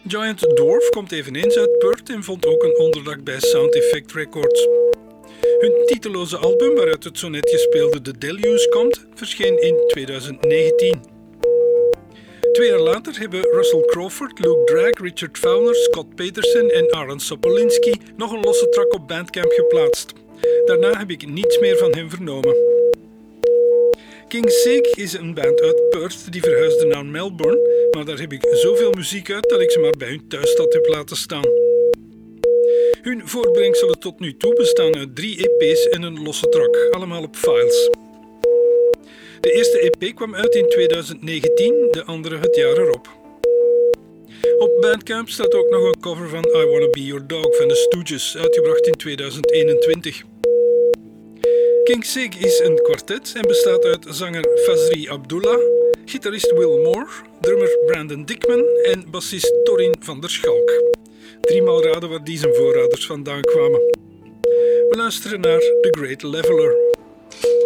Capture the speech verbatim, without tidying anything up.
Giant Dwarf komt eveneens uit Perth en vond ook een onderdak bij Sound Effect Records. Hun titeloze album, waaruit het zo net gespeelde The Deluge komt, verscheen in tweeduizend negentien. Twee jaar later hebben Russell Crawford, Luke Drag, Richard Fowler, Scott Peterson en Aaron Sopolinski nog een losse track op Bandcamp geplaatst. Daarna heb ik niets meer van hem vernomen. King Sig is een band uit Perth die verhuisde naar Melbourne, maar daar heb ik zoveel muziek uit dat ik ze maar bij hun thuisstad heb laten staan. Hun voortbrengselen tot nu toe bestaan uit drie E P's en een losse track, allemaal op files. De eerste E P kwam uit in tweeduizend negentien, de andere het jaar erop. Op Bandcamp staat ook nog een cover van I Wanna Be Your Dog van de Stooges, uitgebracht in tweeduizend eenentwintig. King Sig is een kwartet en bestaat uit zanger Fazri Abdullah, gitarist Will Moore, drummer Brandon Dickman en bassist Torin van der Schalk. Driemaal raden waar die zijn voorouders vandaan kwamen. We luisteren naar The Great Leveler.